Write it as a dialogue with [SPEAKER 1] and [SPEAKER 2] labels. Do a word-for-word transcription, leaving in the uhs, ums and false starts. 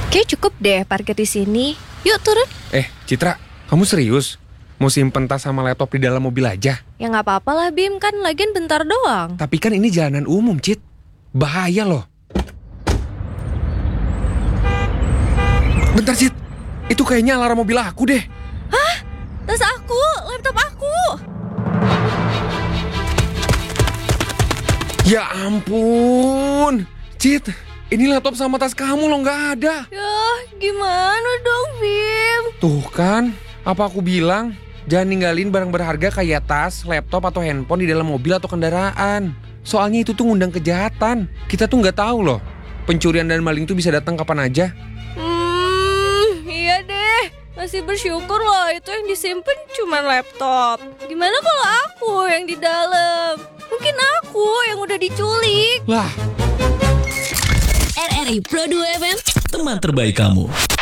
[SPEAKER 1] Kayak cukup deh parkir di sini. Yuk turun.
[SPEAKER 2] Eh, Citra, kamu serius? Mau simpen tas sama laptop di dalam mobil aja?
[SPEAKER 1] Ya nggak apa-apa lah Bim, kan lagian bentar doang.
[SPEAKER 2] Tapi kan ini jalanan umum, Cit. Bahaya loh. Bentar, Cit. Itu kayaknya alarm mobil aku deh.
[SPEAKER 1] Hah? Tas aku, laptop aku.
[SPEAKER 2] Ya ampun. Cit, ini laptop sama tas kamu loh nggak ada.
[SPEAKER 1] Ya, gimana dong Bim?
[SPEAKER 2] Tuh kan, apa aku bilang? Jangan ninggalin barang berharga kayak tas, laptop, atau handphone di dalam mobil atau kendaraan. Soalnya itu tuh ngundang kejahatan. Kita tuh nggak tahu loh. Pencurian dan maling tuh bisa datang kapan aja.
[SPEAKER 1] Hmm, iya deh. Masih bersyukur loh itu yang disimpan cuma laptop. Gimana kalau aku yang di dalam? Mungkin aku yang udah diculik.
[SPEAKER 2] Lah,
[SPEAKER 3] R R I Pro dua F M, teman terbaik kamu.